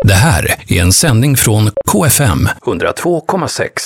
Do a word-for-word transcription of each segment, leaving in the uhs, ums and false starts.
Det här är en sändning från K F M hundratvå komma sex.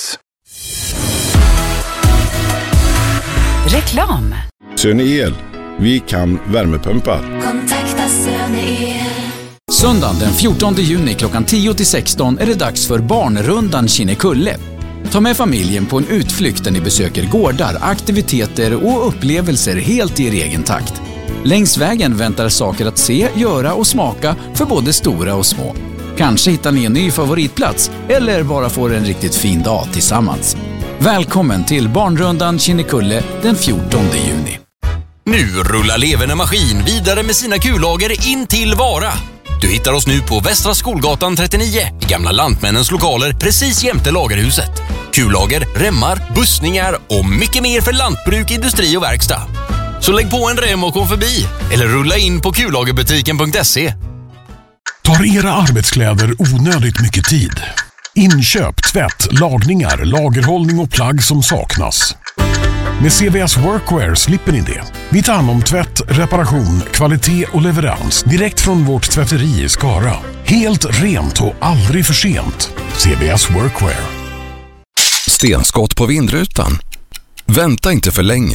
Reklam. Söne El. Vi kan värmepumpar. Kontakta Söne El. Söndagen den fjortonde juni klockan tio till sexton är det dags för Barnrundan Kinnekulle. Ta med familjen på en utflykt där ni besöker gårdar, aktiviteter och upplevelser helt i er egen takt. Längs vägen väntar saker att se, göra och smaka för både stora och små. Kanske hittar ni en ny favoritplats eller bara får en riktigt fin dag tillsammans. Välkommen till Barnrundan Kinnekulle den fjortonde juni. Nu rullar Leverne Maskin vidare med sina kullager in till Vara. Du hittar oss nu på Västra Skolgatan trettionio i gamla Lantmännens lokaler precis jämte lagerhuset. Kullager, remmar, bussningar och mycket mer för lantbruk, industri och verkstad. Så lägg på en rem och kom förbi eller rulla in på kullagerbutiken punkt se. Tar era arbetskläder onödigt mycket tid? Inköp, tvätt, lagningar, lagerhållning och plagg som saknas. Med C V S Workwear slipper ni det. Vi tar hand om tvätt, reparation, kvalitet och leverans direkt från vårt tvätteri i Skara. Helt rent och aldrig för sent. C V S Workwear. Stenskott på vindrutan? Vänta inte för länge.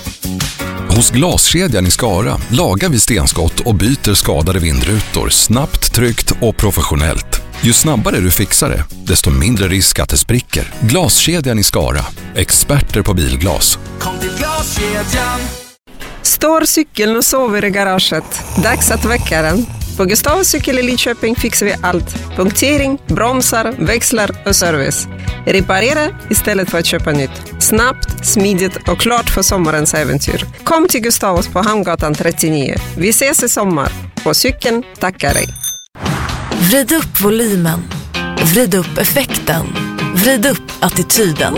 Hos Glaskedjan i Skara lagar vi stenskott och byter skadade vindrutor snabbt, tryggt och professionellt. Ju snabbare du fixar det, desto mindre risk att det spricker. Glaskedjan i Skara. Experter på bilglas. Kom till Glaskedjan. Står cykeln och sover i garaget. Dags att väcka den. På Gustavs cykel i Lidköping fixar vi allt. Punktering, bromsar, växlar och service. Reparera istället för att köpa nytt. Snabbt, smidigt och klart för sommarens äventyr. Kom till Gustavs på Hamngatan trettionio. Vi ses i sommar. På cykeln tackar dig. Vrid upp volymen. Vrid upp effekten. Vrid upp attityden.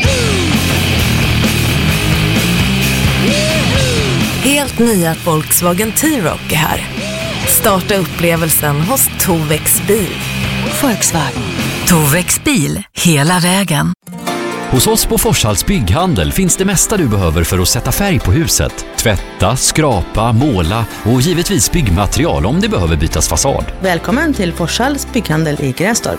Helt nya Volkswagen T-Roc är här. Starta upplevelsen hos Tovex bil. Volkswagen. Tovex bil, hela vägen. Hos oss på Forshalls bygghandel finns det mesta du behöver för att sätta färg på huset. Tvätta, skrapa, måla och givetvis byggmaterial om det behöver bytas fasad. Välkommen till Forshalls bygghandel i Grästorp.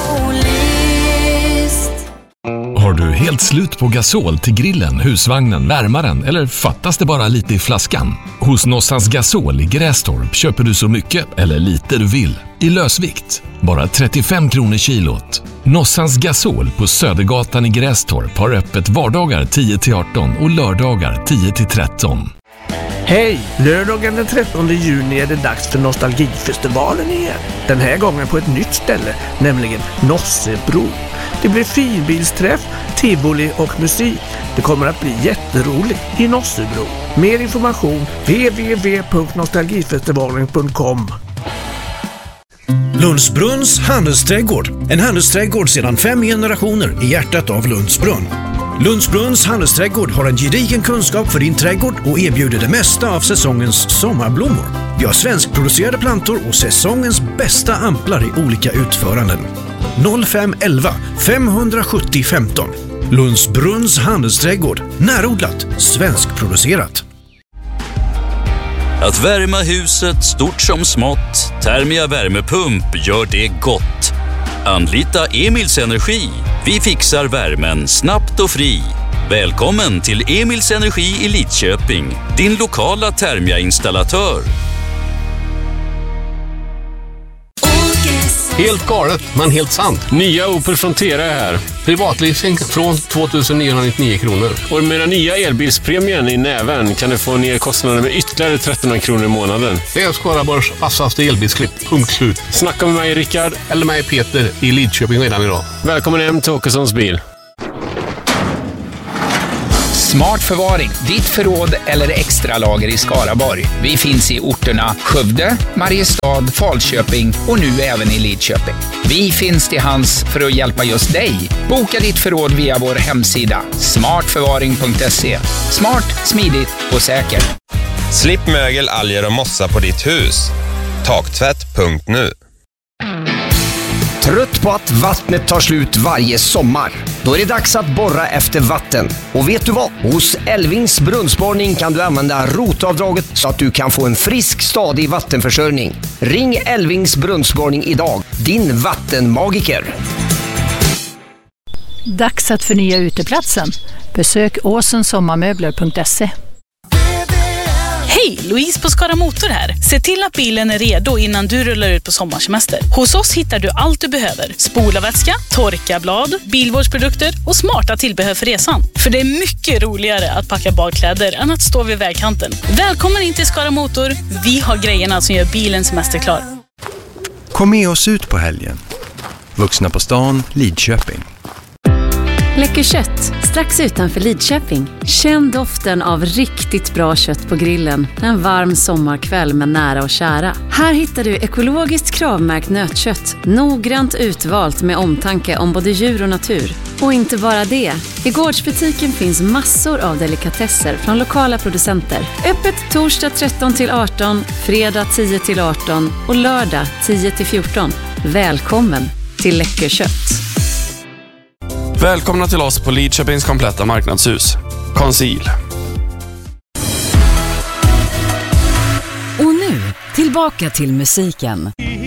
Har du helt slut på gasol till grillen, husvagnen, värmaren eller fattas det bara lite i flaskan? Hos Nossans Gasol i Grästorp köper du så mycket eller lite du vill. I lösvikt. Bara trettiofem kronor kilot. Nossans Gasol på Södergatan i Grästorp har öppet vardagar tio till arton och lördagar tio till tretton. Hej! Lördagen den trettonde juni är det dags för Nostalgifestivalen igen. Den här gången på ett nytt ställe, nämligen Nossebro. Det blir finbilsträff, tivoli och musik. Det kommer att bli jätteroligt i Nossebro. Mer information w w w punkt nostalgifestivalen punkt com. Lundsbrunns handelsträdgård. En handelsträdgård sedan fem generationer i hjärtat av Lundsbrunn. Lundsbrunns handelsträdgård har en gedigen kunskap för din trädgård och erbjuder det mesta av säsongens sommarblommor. Vi har svenskproducerade plantor och säsongens bästa amplar i olika utföranden. noll fem elva femhundrasjuttio femton. Lundsbrunns handelsträdgård. Närodlat, svenskproducerat. Att värma huset stort som smått. Thermia värmepump gör det gott. Anlita Emils Energi. Vi fixar värmen snabbt och fri. Välkommen till Emils Energi i Lidköping. Din lokala Thermia-installatör. Helt galet, men helt sant. Nya Opel Frontera är här. Privatleasing från tvåtusenniohundranittionio kronor. Och med den nya elbilspremien i näven kan du få ner kostnaden med ytterligare trettonhundra kronor i månaden. Det är Skaraborgs vassaste elbilsklipp. Punkt slut. Snacka med mig Rickard eller mig Peter i Lidköping redan idag. Välkommen hem till Åkessons bil. Smart förvaring, ditt förråd eller extra lager i Skaraborg. Vi finns i orterna Skövde, Mariestad, Falköping och nu även i Lidköping. Vi finns till hands för att hjälpa just dig. Boka ditt förråd via vår hemsida smartförvaring punkt se. Smart, smidigt och säkert. Slipp mögel, alger och mossa på ditt hus. Taktvätt punkt nu. Trött på att vattnet tar slut varje sommar? Då är det dags att borra efter vatten. Och vet du vad? Hos Elvings brunnsborrning kan du använda rotavdraget så att du kan få en frisk, stadig vattenförsörjning. Ring Elvings brunnsborgning idag. Din vattenmagiker. Dags att förnya uteplatsen. Besök åsensommarmöbler punkt se. Hej, Louise på Skara Motor här. Se till att bilen är redo innan du rullar ut på sommarsemester. Hos oss hittar du allt du behöver. Spolarvätska, torkarblad, bilvårdsprodukter och smarta tillbehör för resan. För det är mycket roligare att packa badkläder än att stå vid vägkanten. Välkommen in till Skara Motor. Vi har grejerna som gör bilen semesterklar. Kom med oss ut på helgen. Vuxna på stan, Lidköping. Läcker kött, strax utanför Lidköping. Känn doften av riktigt bra kött på grillen en varm sommarkväll med nära och kära. Här hittar du ekologiskt kravmärkt nötkött, noggrant utvalt med omtanke om både djur och natur. Och inte bara det, i gårdsbutiken finns massor av delikatesser från lokala producenter. Öppet torsdag tretton till arton, fredag tio till arton och lördag tio till fjorton. Välkommen till Läcker kött. Välkomna till oss på Lidköpings kompletta marknadshus. Conceal. Och nu, tillbaka till musiken.